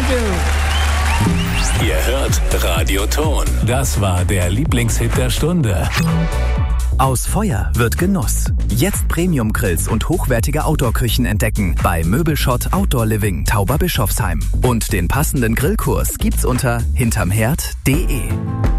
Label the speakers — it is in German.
Speaker 1: do.
Speaker 2: Ihr hört Radio Ton. Das war der Lieblingshit der Stunde.
Speaker 3: Aus Feuer wird Genuss. Jetzt Premium-Grills und hochwertige Outdoor-Küchen entdecken bei Möbelschott Outdoor Living Tauberbischofsheim. Und den passenden Grillkurs gibt's unter hintermherd.de.